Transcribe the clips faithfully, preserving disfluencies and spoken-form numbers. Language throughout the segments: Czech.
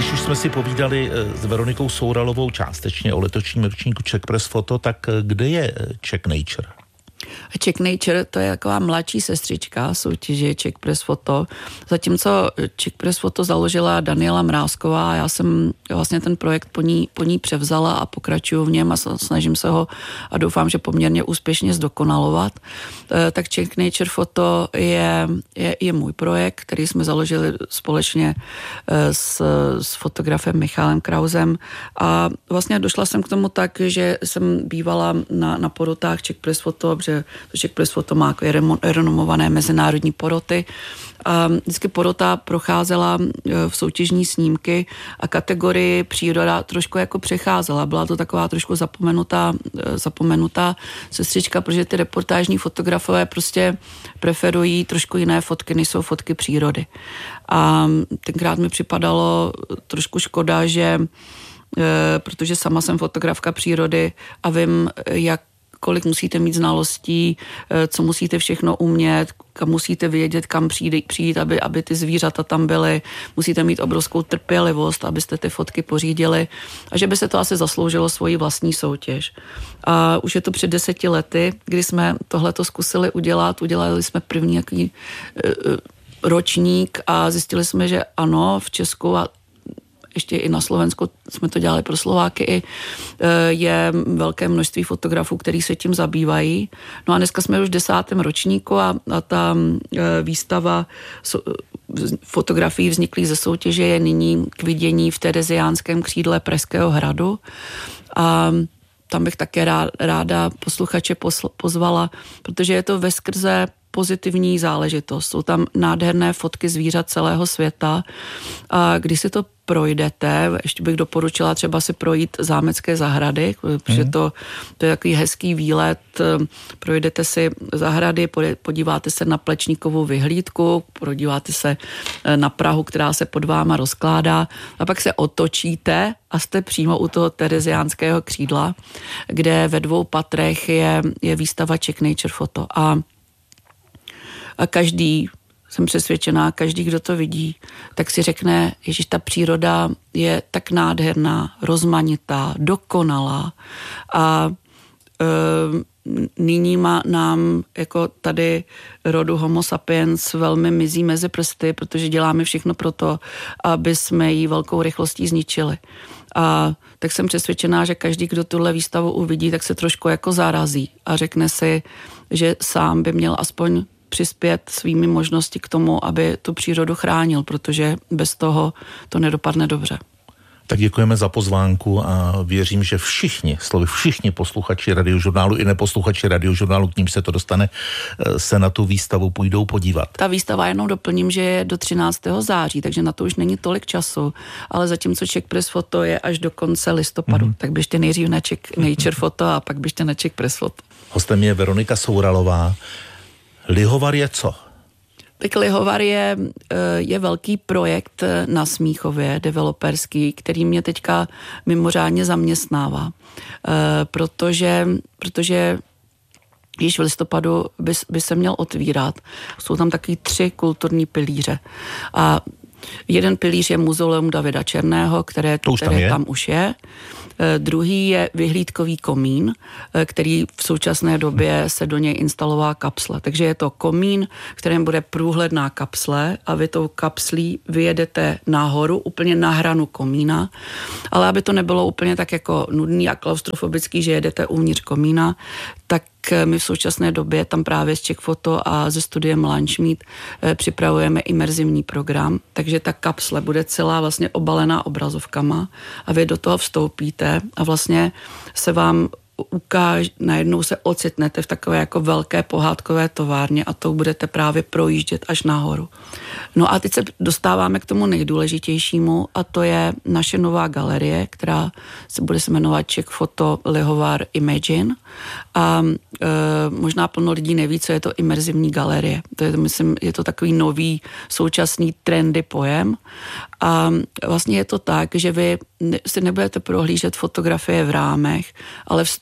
když už jsme si povídali s Veronikou Souralovou částečně o letošním ročníku Czech Press Photo, tak kde je Czech Nature? Czech Nature to je taková mladší sestřička soutěže Czech Press Photo. Zatímco Czech Press Photo založila Daniela Mrázková, já jsem vlastně ten projekt po ní, po ní převzala a pokračuju v něm a snažím se ho a doufám, že poměrně úspěšně zdokonalovat. Tak Czech Nature Photo je, je, je můj projekt, který jsme založili společně s, s fotografem Michalem Krausem a vlastně došla jsem k tomu tak, že jsem bývala na, na porotách Czech Press Photo, protože Czech Press Photo má renomované mezinárodní poroty a vždycky porota procházela v soutěžní snímky a kategorii příroda trošku jako přecházela. Byla to taková trošku zapomenutá, zapomenutá sestřička, protože ty reportážní fotografové prostě preferují trošku jiné fotky, než jsou fotky přírody. A tenkrát mi připadalo trošku škoda, že protože sama jsem fotografka přírody a vím, jak kolik musíte mít znalostí, co musíte všechno umět, kam musíte vědět, kam přijít, přijít aby, aby ty zvířata tam byly. Musíte mít obrovskou trpělivost, abyste ty fotky pořídili a že by se to asi zasloužilo svoji vlastní soutěž. A už je to před deseti lety, kdy jsme tohleto zkusili udělat. Udělali jsme první jaký ročník a zjistili jsme, že ano, v Česku a ještě i na Slovensku jsme to dělali pro Slováky, i je velké množství fotografů, který se tím zabývají. No a dneska jsme už v desátém ročníku a, a ta výstava fotografií vzniklých ze soutěže je nyní k vidění v Tereziánském křídle Pražského hradu. A tam bych také ráda posluchače pozvala, protože je to veskrze pozitivní záležitost. Jsou tam nádherné fotky zvířat celého světa a když si to projdete, ještě bych doporučila třeba si projít Zámecké zahrady, protože to, to je takový hezký výlet, projdete si zahrady, podíváte se na Plečníkovou vyhlídku, podíváte se na Prahu, která se pod váma rozkládá a pak se otočíte a jste přímo u toho Tereziánského křídla, kde ve dvou patrech je, je výstava Czech Nature Photo a A každý, jsem přesvědčená, každý, kdo to vidí, tak si řekne, ježiš, ta příroda je tak nádherná, rozmanitá, dokonalá a e, nyní má nám jako tady rodu Homo sapiens velmi mizí mezi prsty, protože děláme všechno pro to, aby jsme ji velkou rychlostí zničili. A tak jsem přesvědčená, že každý, kdo tuhle výstavu uvidí, tak se trošku jako zarazí a řekne si, že sám by měl aspoň přispět svými možnosti k tomu, aby tu přírodu chránil, protože bez toho to nedopadne dobře. Tak děkujeme za pozvánku a věřím, že všichni, slovy všichni posluchači Radiožurnálu i neposluchači Radiožurnálu, k ním se to dostane, se na tu výstavu půjdou podívat. Ta výstava, jenom doplním, že je do třináctého září, takže na to už není tolik času, ale zatímco Czech Press Photo je až do konce listopadu, mm-hmm. tak běžte nejdřív na Czech Nature Photo a pak běžte na Czech Press Photo. Hostem je Veronika Souralová. Lihovar je co? Tak Lihovar je, je velký projekt na Smíchově, developerský, který mě teďka mimořádně zaměstnává, protože, protože již v listopadu by, by se měl otvírat. Jsou tam taky tři kulturní pilíře. A jeden pilíř je Muzeum Davida Černého, které, to už které tam, je. tam už je. Druhý je vyhlídkový komín, který v současné době se do něj instalovala kapsle. Takže je to komín, v kterém bude průhledná kapsle a vy tou kapslí vyjedete nahoru, úplně na hranu komína, ale aby to nebylo úplně tak jako nudný a klaustrofobický, že jedete uvnitř komína, tak my v současné době tam právě z Czech Photo a ze studiem Lunchmeet připravujeme imerzivní program, takže ta kapsle bude celá vlastně obalená obrazovkama a vy do toho vstoupíte a vlastně se vám ukáž, najednou se ocitnete v takové jako velké pohádkové továrně a to budete právě projíždět až nahoru. No a teď se dostáváme k tomu nejdůležitějšímu a to je naše nová galerie, která se bude se jmenovat Czech Photo Lihovar Imagine a e, možná plno lidí neví, co je to imerzivní galerie. To je, myslím, je to takový nový současný trendy pojem a vlastně je to tak, že vy si nebudete prohlížet fotografie v rámech, ale vstoupíte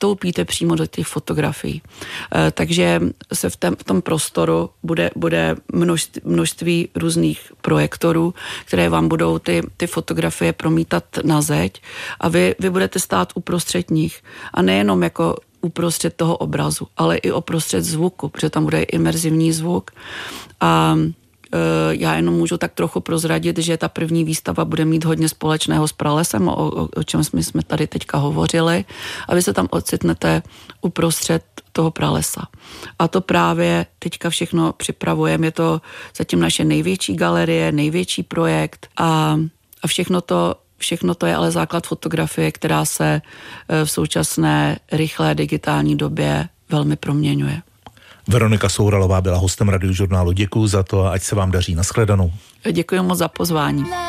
vstoupíte přímo do těch fotografií. Takže se v, tém, v tom prostoru bude, bude množství, množství různých projektorů, které vám budou ty, ty fotografie promítat na zeď a vy, vy budete stát uprostřed nich. A nejenom jako uprostřed toho obrazu, ale i uprostřed zvuku, protože tam bude imerzivní zvuk. A já jenom můžu tak trochu prozradit, že ta první výstava bude mít hodně společného s pralesem, o, o, o čem jsme, jsme tady teďka hovořili, a vy se tam ocitnete uprostřed toho pralesa. A to právě teďka všechno připravujeme. Je to zatím naše největší galerie, největší projekt a, a všechno to Všechno to je ale základ fotografie, která se v současné rychlé digitální době velmi proměňuje. Veronika Souralová byla hostem Radiožurnálu. Děkuju za to a ať se vám daří. Nashledanou. Děkuji moc za pozvání.